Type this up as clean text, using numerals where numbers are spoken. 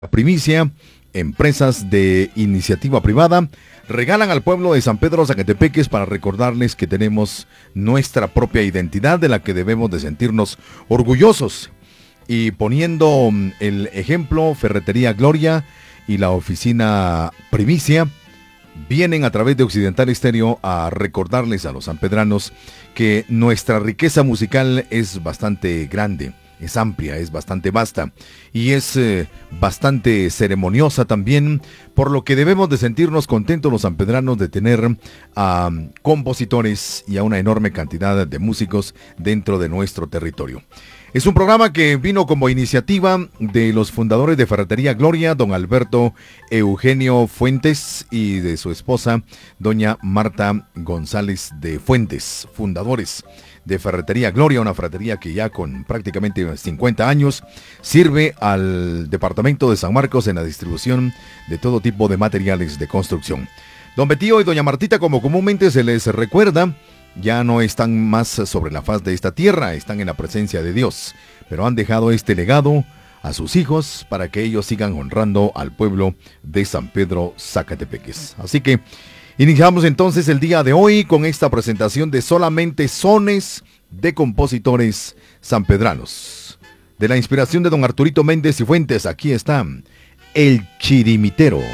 Primicia, empresas de iniciativa privada regalan al pueblo de San Pedro Zacatepeques para recordarles que tenemos nuestra propia identidad de la que debemos de sentirnos orgullosos. Y poniendo el ejemplo, Ferretería Gloria y la oficina Primicia vienen a través de Occidental Estéreo a recordarles a los sanpedranos que nuestra riqueza musical es bastante grande. Es amplia, es bastante vasta y es bastante ceremoniosa también, por lo que debemos de sentirnos contentos los sanpedranos de tener a compositores y a una enorme cantidad de músicos dentro de nuestro territorio. Es un programa que vino como iniciativa de los fundadores de Ferretería Gloria, don Alberto Eugenio Fuentes, y de su esposa, doña Marta González de Fuentes, fundadores de Ferretería Gloria, una ferretería que ya con prácticamente 50 años sirve al departamento de San Marcos en la distribución de todo tipo de materiales de construcción. Don Betío y doña Martita, como comúnmente se les recuerda, ya no están más sobre la faz de esta tierra, están en la presencia de Dios, pero han dejado este legado a sus hijos para que ellos sigan honrando al pueblo de San Pedro Zacatepeques. Así que iniciamos entonces el día de hoy con esta presentación de solamente sones de compositores sanpedranos. De la inspiración de don Arturito Méndez y Fuentes, aquí está El Chirimitero.